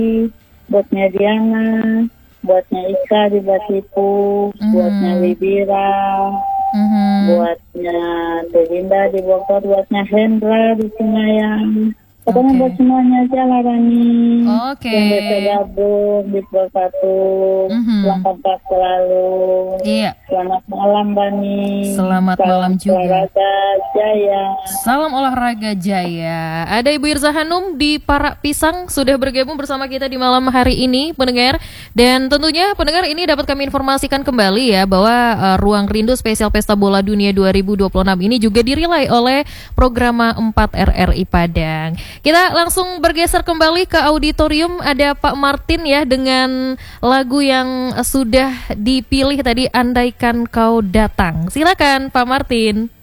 buatnya Diana, buatnya Ika di Batipu, buatnya Libira, buatnya Delinda di Bogor, buatnya Hendra di Senayan. Pokoknya buat semuanya aja lah Rani. Yang bisa gabung di Bersatu. Selamat selalu. Iya. Selamat malam Rani. Selamat malam juga. Olahraga Jaya. Salam olahraga Jaya. Ada Ibu Irza Hanum di Parak Pisang sudah bergabung bersama kita di malam hari ini, pendengar. Dan tentunya pendengar ini dapat kami informasikan kembali ya bahwa Ruang Rindu Spesial Pesta Bola Dunia 2026 ini juga dirilai oleh Programa 4 RRI Padang. Kita langsung bergeser kembali ke auditorium. Ada Pak Martin ya dengan lagu yang sudah dipilih tadi, Andaikan Kau Datang. Silakan Pak Martin.